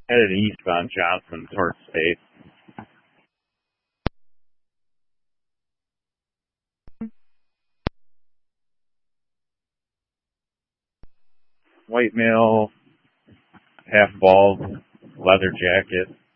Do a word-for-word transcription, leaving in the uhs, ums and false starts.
Headed eastbound Johnson towards State. White male, half bald, leather jacket.